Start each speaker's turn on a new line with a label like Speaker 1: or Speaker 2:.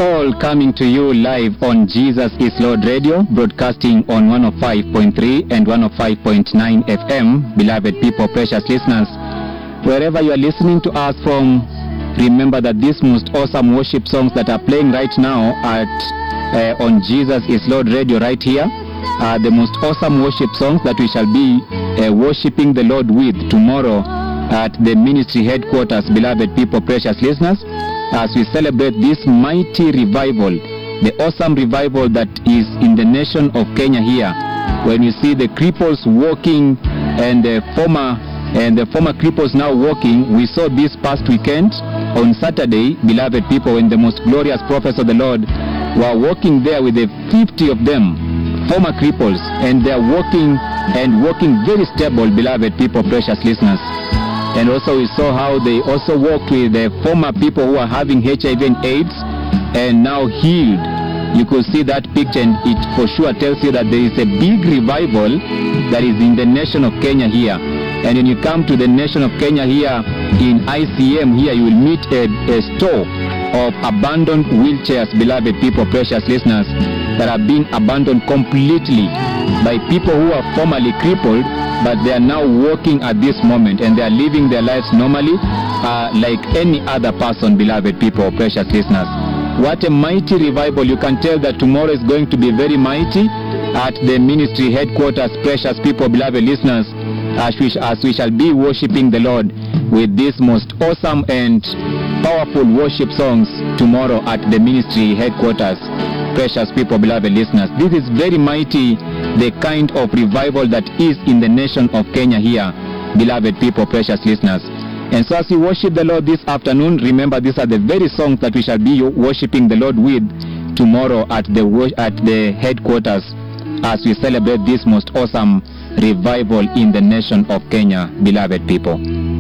Speaker 1: all coming to you live on Jesus is Lord Radio, broadcasting on 105.3 and 105.9 FM. Beloved people, precious listeners, wherever you are listening to us from, remember that these most awesome worship songs that are playing right now on Jesus is Lord Radio right here are the most awesome worship songs that we shall be worshiping the Lord with tomorrow at the ministry headquarters, beloved people, precious listeners, as we celebrate this mighty revival, the awesome revival that is in the nation of Kenya here. When you see the cripples walking and the former cripples now walking, we saw this past weekend on Saturday, beloved people, when the most glorious prophets of the Lord were walking there with 50 of them, former cripples, and they are walking very stable, beloved people, precious listeners. And also we saw how they also walked with the former people who are having HIV and AIDS and now healed. You could see that picture, and it for sure tells you that there is a big revival that is in the nation of Kenya here. And when you come to the nation of Kenya here in ICM here, you will meet a store of abandoned wheelchairs, beloved people, precious listeners, that have been abandoned completely by people who are formerly crippled, but they are now walking at this moment and they are living their lives normally like any other person, beloved people, precious listeners. What a mighty revival. You can tell that tomorrow is going to be very mighty at the ministry headquarters, precious people, beloved listeners, as we shall be worshiping the Lord with these most awesome and powerful worship songs tomorrow at the ministry headquarters, precious people, beloved listeners. This is very mighty, the kind of revival that is in the nation of Kenya here, beloved people, precious listeners. And so as we worship the Lord this afternoon, remember these are the very songs that we shall be worshiping the Lord with tomorrow at the headquarters as we celebrate this most awesome revival in the nation of Kenya, beloved people.